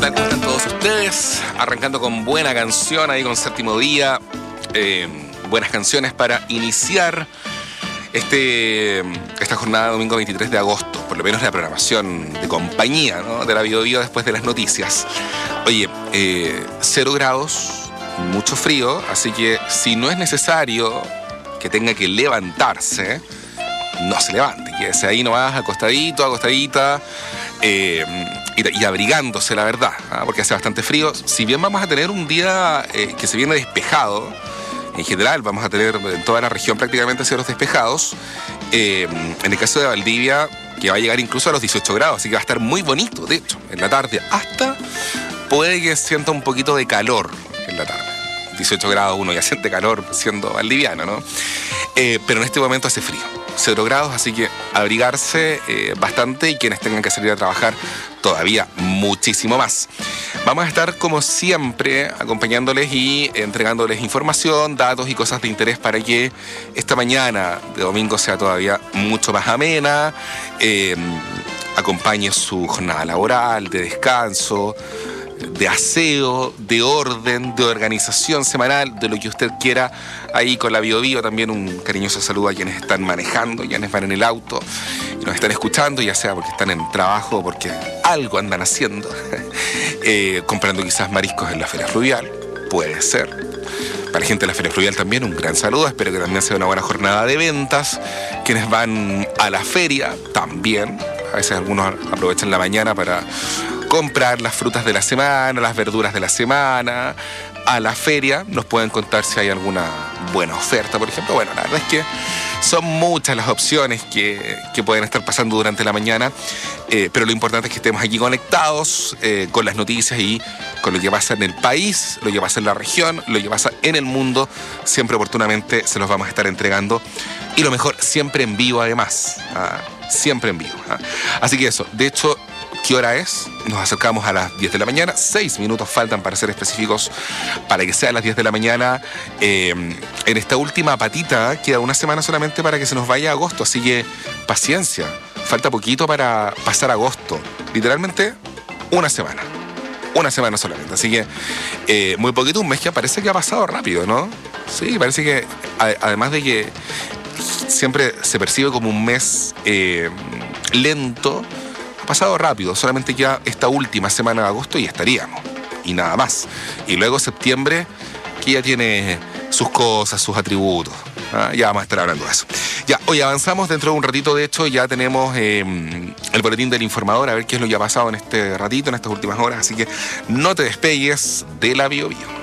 tal? ¿Cómo están todos ustedes? Arrancando con buena canción ahí con Séptimo Día. Buenas canciones para iniciar esta jornada domingo 23 de agosto. Por lo menos la programación de compañía, ¿no?, de la Bio Bio después de las noticias. Oye, 0 grados, mucho frío, así que si no es necesario que tenga que levantarse, no se levante, quédese ahí nomás acostadito, acostadita, y abrigándose, la verdad, ¿eh? Porque hace bastante frío. Si bien vamos a tener un día que se viene despejado, en general vamos a tener en toda la región prácticamente cielos despejados, en el caso de Valdivia, que va a llegar incluso a los 18 grados, así que va a estar muy bonito, de hecho, en la tarde, hasta puede que sienta un poquito de calor en la tarde. 18 grados uno ya siente calor siendo valdiviano, ¿no? Pero en este momento hace frío, 0 grados, así que abrigarse bastante, y quienes tengan que salir a trabajar todavía muchísimo más. Vamos a estar como siempre acompañándoles y entregándoles información, datos y cosas de interés para que esta mañana de domingo sea todavía mucho más amena, acompañe su jornada laboral, de descanso, de aseo, de orden, de organización semanal, de lo que usted quiera, ahí con la Bio Bio. También un cariñoso saludo a quienes están manejando, quienes van en el auto y nos están escuchando, ya sea porque están en trabajo o porque algo andan haciendo, comprando quizás mariscos en la Feria Fluvial, puede ser. Para la gente de la Feria Fluvial también un gran saludo, espero que también sea una buena jornada de ventas. Quienes van a la feria también, a veces algunos aprovechan la mañana para comprar las frutas de la semana, las verduras de la semana. A la feria nos pueden contar si hay alguna buena oferta, por ejemplo. Bueno, la verdad es que son muchas las opciones que pueden estar pasando durante la mañana, pero lo importante es que estemos aquí conectados con las noticias y con lo que pasa en el país, lo que pasa en la región, lo que pasa en el mundo. Siempre oportunamente se los vamos a estar entregando, y lo mejor, siempre en vivo además, siempre en vivo. Así que eso, de hecho, ¿qué hora es? Nos acercamos a las 10 de la mañana. 6 minutos faltan, para ser específicos, para que sea las 10 de la mañana. En esta última patita queda una semana solamente para que se nos vaya agosto. Así que paciencia. Falta poquito para pasar agosto. Literalmente una semana. Una semana solamente. Así que muy poquito, un mes que parece que ha pasado rápido, ¿no? Sí, parece que además de que siempre se percibe como un mes lento, ha pasado rápido. Solamente queda esta última semana de agosto y estaríamos, y nada más. Y luego septiembre, que ya tiene sus cosas, sus atributos. Ya vamos a estar hablando de eso. Ya, hoy avanzamos dentro de un ratito. De hecho, ya tenemos el boletín del informador, a ver qué es lo que ha pasado en este ratito, en estas últimas horas. Así que no te despegues de la Bio Bio.